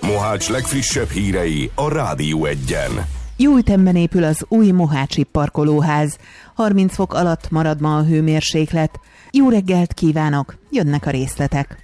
Mohács legfrissebb hírei a Rádió Egyen. Jó ütemben épül az új mohácsi parkolóház. 30 fok alatt marad ma a hőmérséklet. Jó reggelt kívánok, jönnek a részletek.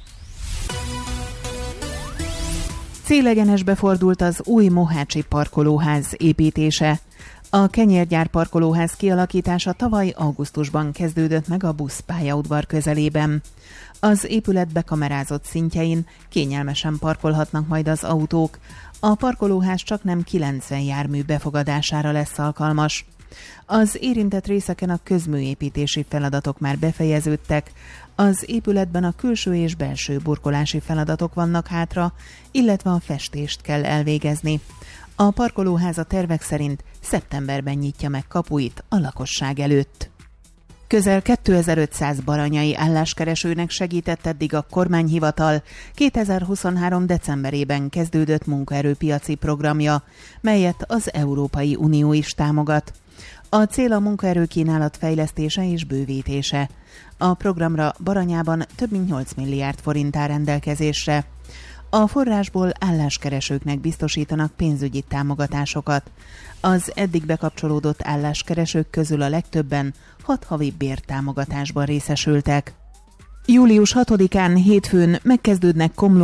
Célegyenesbe fordult az új mohácsi parkolóház építése. A kenyérgyár parkolóház kialakítása tavaly augusztusban kezdődött meg a buszpályaudvar közelében. Az épület bekamerázott szintjein kényelmesen parkolhatnak majd az autók. A parkolóház csaknem 90 jármű befogadására lesz alkalmas. Az érintett részeken a közműépítési feladatok már befejeződtek, az épületben a külső és belső burkolási feladatok vannak hátra, illetve a festést kell elvégezni. A parkolóház a tervek szerint szeptemberben nyitja meg kapuit a lakosság előtt. Közel 2500 baranyai álláskeresőnek segített eddig a kormányhivatal 2023. decemberében kezdődött munkaerőpiaci programja, melyet az Európai Unió is támogat. A cél a munkaerőkínálat fejlesztése és bővítése. A programra Baranyában több mint 8 milliárd forint áll rendelkezésre. A forrásból álláskeresőknek biztosítanak pénzügyi támogatásokat. Az eddig bekapcsolódott álláskeresők közül a legtöbben 6 havi bértámogatásban részesültek. Július 6-án hétfőn megkezdődnek Komló